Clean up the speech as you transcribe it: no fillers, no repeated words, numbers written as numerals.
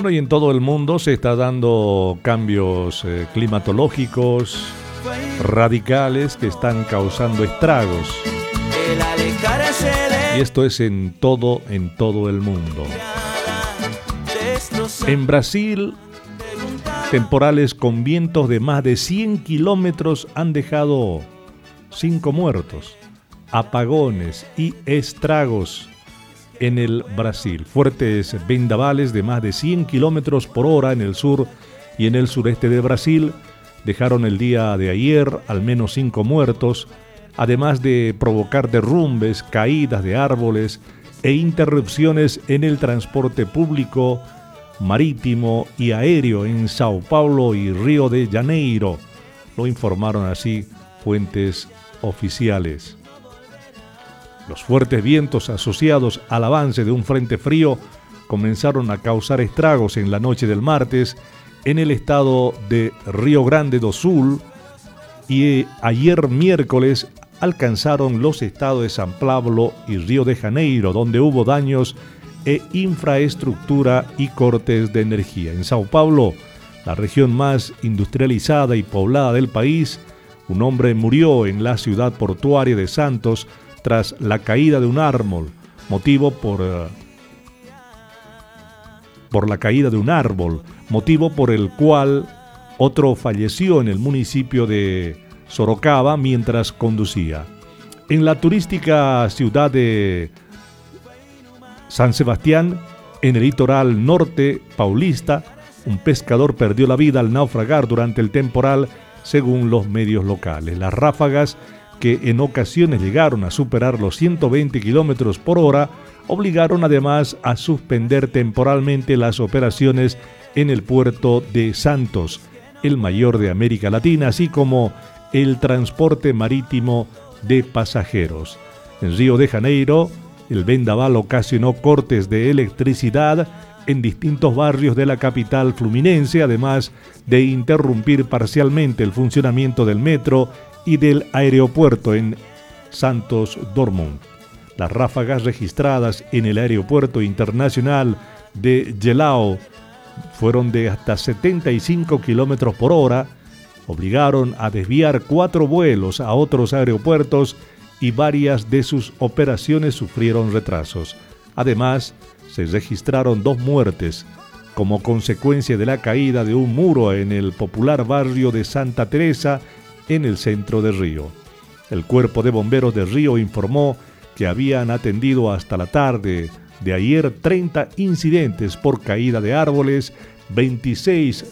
Bueno, y en todo el mundo se está dando cambios climatológicos radicales que están causando estragos. Y esto es en todo el mundo. En Brasil, temporales con vientos de más de 100 kilómetros han dejado 5 muertos, apagones y estragos en el Brasil. Fuertes vendavales de más de 100 kilómetros por hora en el sur y en el sureste de Brasil dejaron el día de ayer al menos 5 muertos, además de provocar derrumbes, caídas de árboles e interrupciones en el transporte público, marítimo y aéreo en Sao Paulo y Río de Janeiro. Lo informaron así fuentes oficiales. Los fuertes vientos asociados al avance de un frente frío comenzaron a causar estragos en la noche del martes en el estado de Rio Grande do Sul y ayer miércoles alcanzaron los estados de São Paulo y Río de Janeiro, donde hubo daños e infraestructura y cortes de energía. En São Paulo, la región más industrializada y poblada del país, un hombre murió en la ciudad portuaria de Santos tras la caída de un árbol, motivo por el cual otro falleció en el municipio de Sorocaba mientras conducía. En la turística ciudad de San Sebastián, en el litoral norte paulista, un pescador perdió la vida al naufragar durante el temporal, según los medios locales. Las ráfagas, que en ocasiones llegaron a superar los 120 kilómetros por hora, obligaron además a suspender temporalmente las operaciones en el puerto de Santos, el mayor de América Latina, así como el transporte marítimo de pasajeros. En Río de Janeiro, el vendaval ocasionó cortes de electricidad en distintos barrios de la capital fluminense, además de interrumpir parcialmente el funcionamiento del metro y del aeropuerto en Santos Dumont. Las ráfagas registradas en el aeropuerto internacional de Gelao fueron de hasta 75 kilómetros por hora, obligaron a desviar 4 vuelos a otros aeropuertos y varias de sus operaciones sufrieron retrasos. Además, se registraron 2 muertes como consecuencia de la caída de un muro en el popular barrio de Santa Teresa en el centro de Río. El Cuerpo de Bomberos de Río informó que habían atendido hasta la tarde de ayer 30 incidentes por caída de árboles, 26